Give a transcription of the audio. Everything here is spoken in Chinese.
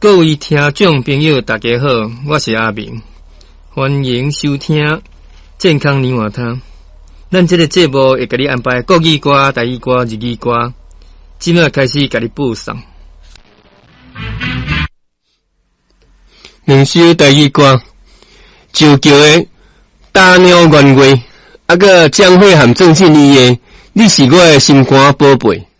各位听众朋友，大家好，我是阿明，欢迎收听健康年华汤。咱这个节目会给你安排国语歌、台语歌、日语歌，今仔开始给你播送。 两首台语歌，就叫的大鸟原话，个江惠含郑信义的，你是我的心肝宝贝。